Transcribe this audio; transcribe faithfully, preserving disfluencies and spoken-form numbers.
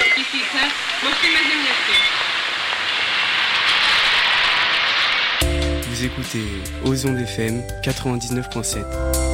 Vous écoutez Ozon F M quatre-vingt-dix-neuf point sept.